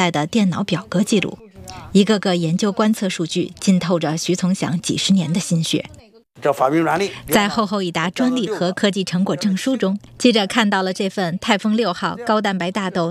代的电脑表格记录，一个个研究观测数据浸透着徐从祥几十年的心血。在厚厚一沓专利和科技成果证书中，记者看到了这份泰丰6号高蛋白大豆